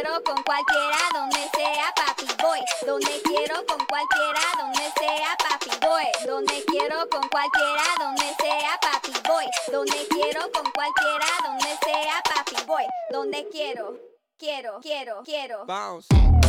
quiero con cualquiera, donde sea, papi, voy. Donde quiero con cualquiera, donde sea, papi, voy. Donde quiero con cualquiera, donde sea, papi, voy. Donde quiero con cualquiera, donde sea, papi, voy. Donde quiero. Bounce.